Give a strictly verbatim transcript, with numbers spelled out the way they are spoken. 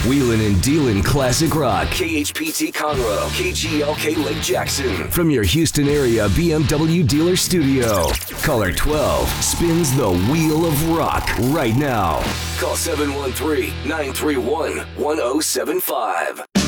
Wheelin' and Dealin' Classic Rock. K H P T Conroe. K G L K Lake Jackson. From your Houston area B M W dealer studio. Caller twelve spins the wheel of rock right now. Call seven one three, nine three one, one oh seven five.